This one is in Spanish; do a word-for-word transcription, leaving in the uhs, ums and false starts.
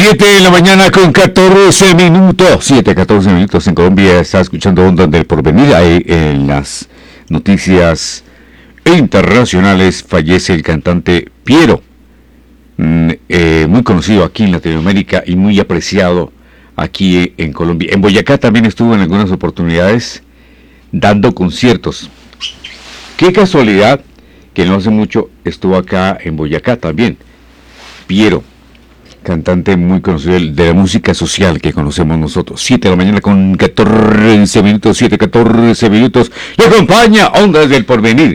siete de la mañana con catorce minutos. siete, catorce minutos en Colombia. Está escuchando Onda del Porvenir. Ahí en las noticias internacionales fallece el cantante Piero. Mm, eh, muy conocido aquí en Latinoamérica y muy apreciado aquí en Colombia. En Boyacá también estuvo en algunas oportunidades dando conciertos. Qué casualidad que no hace mucho estuvo acá en Boyacá también. Piero, cantante muy conocido de la música social que conocemos nosotros. siete de la mañana con catorce minutos, siete, catorce minutos. Y acompaña Ondas del Porvenir.